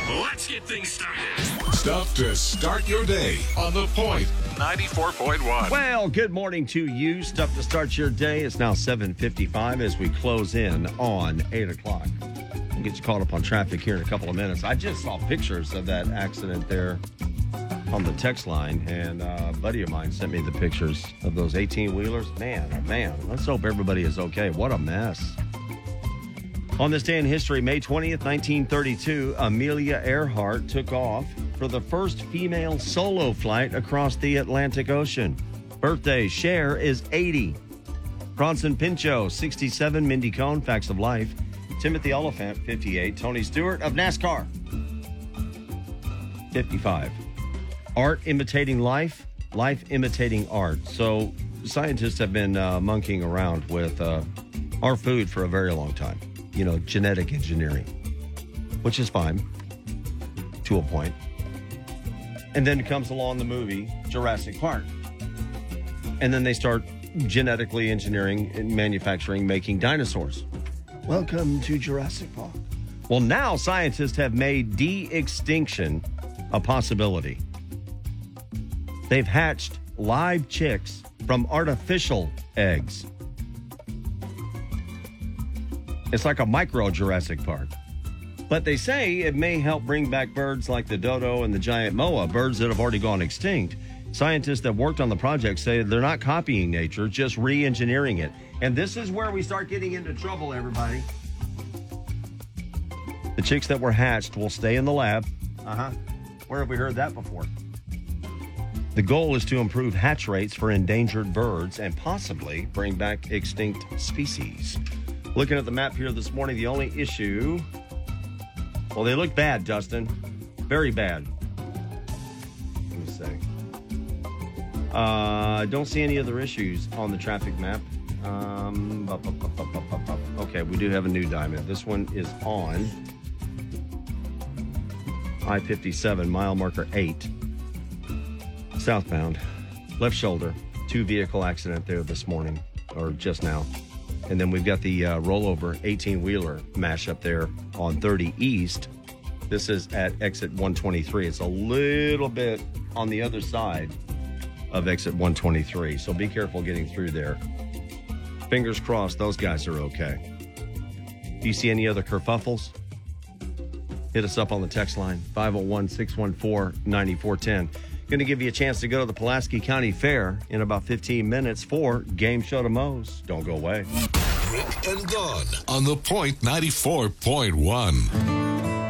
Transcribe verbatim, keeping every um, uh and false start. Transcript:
Let's get things started. Stuff to start your day on The Point ninety-four point one. Well, good morning to you. Stuff to start your day. It's now seven fifty-five as we close in on eight o'clock. We'll get you caught up on traffic here in a couple of minutes. I just saw pictures of that accident there on the text line, and uh, a buddy of mine sent me the pictures of those eighteen-wheelers. Man, oh man, let's hope everybody is okay. What a mess. On this day in history, May twentieth, nineteen thirty-two, Amelia Earhart took off for the first female solo flight across the Atlantic Ocean. Birthday, Cher is eighty. Bronson Pinchot, sixty-seven. Mindy Cohn, Facts of Life. Timothy Oliphant, fifty-eight. Tony Stewart of NASCAR, fifty-five. Art imitating life, life imitating art. So scientists have been uh, monkeying around with uh, our food for a very long time. You know, genetic engineering, which is fine to a point. And then comes along the movie Jurassic Park. And then they start genetically engineering and manufacturing, making dinosaurs. Welcome to Jurassic Park. Well, now scientists have made de-extinction a possibility. They've hatched live chicks from artificial eggs. It's like a micro Jurassic Park. But they say it may help bring back birds like the dodo and the giant moa, birds that have already gone extinct. Scientists that worked on the project say they're not copying nature, just re-engineering it. And this is where we start getting into trouble, everybody. The chicks that were hatched will stay in the lab. Uh-huh. Where have we heard that before? The goal is to improve hatch rates for endangered birds and possibly bring back extinct species. Looking at the map here this morning, the only issue... Well, they look bad, Dustin. Very bad. Let me see. I uh, don't see any other issues on the traffic map. Um, up, up, up, up, up, up, up. Okay, we do have a new diamond. This one is on I fifty-seven, mile marker eight. Southbound. Left shoulder. Two vehicle accident there this morning, or just now. And then we've got the uh, rollover eighteen-wheeler mash up there on thirty East. This is at exit one twenty-three. It's a little bit on the other side of exit one twenty-three. So be careful getting through there. Fingers crossed those guys are okay. Do you see any other kerfuffles? Hit us up on the text line, five oh one, six one four, nine four one zero. Going to give you a chance to go to the Pulaski County Fair in about fifteen minutes for Game Show to Moe's. Don't go away. Rick and Dawn on The Point ninety-four point one.